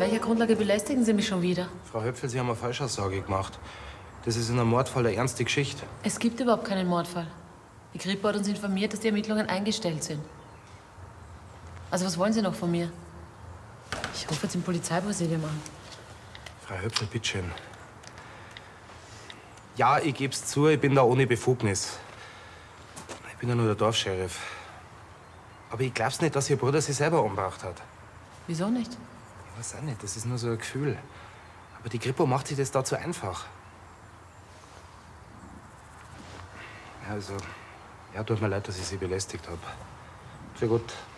welcher Grundlage belästigen Sie mich schon wieder? Frau Höpfel, Sie haben eine Falschaussage gemacht. Das ist in einem Mordfall eine ernste Geschichte. Es gibt überhaupt keinen Mordfall. Die Kripo hat uns informiert, dass die Ermittlungen eingestellt sind. Also was wollen Sie noch von mir? Ich rufe jetzt im Polizeipräsidium an. Frau Höpfel, bitteschön. Ja, ich geb's zu, ich bin da ohne Befugnis. Ich bin ja nur der Dorfscheriff. Aber ich glaub's nicht, dass Ihr Bruder sich selber umgebracht hat. Wieso nicht? Ich weiß auch nicht, das ist nur so ein Gefühl. Aber die Kripo macht sich das da zu einfach. Ja, also, ja, tut mir leid, dass ich Sie belästigt habe. Für gut.